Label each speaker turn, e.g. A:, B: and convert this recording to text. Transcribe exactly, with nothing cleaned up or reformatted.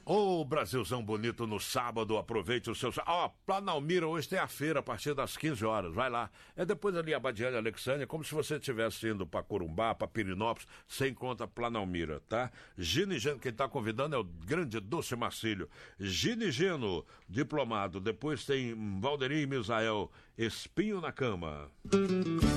A: Ô, oh, Brasilzão bonito no sábado, aproveite o seu... Ó, oh, Planalmira, hoje tem a feira a partir das quinze horas, vai lá. É depois ali a Badiane Alexânia, como se você estivesse indo pra Corumbá, pra Pirinópolis, você encontra Planalmira, tá? Gino e Geno, quem tá convidando é o grande Dulce Marcílio. Gino e Geno, diplomado, depois tem Valderi e Misael, Espinho na Cama.